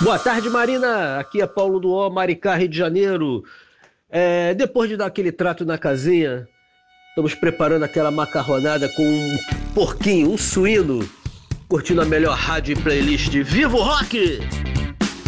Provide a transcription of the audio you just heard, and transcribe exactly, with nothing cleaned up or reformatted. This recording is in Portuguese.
Boa tarde, Marina. Aqui é Paulo do O, Maricá, Rio de Janeiro. É, depois de dar aquele trato na casinha, estamos preparando aquela macarronada com um porquinho, um suíno, curtindo a melhor rádio e playlist de Vivo Rock!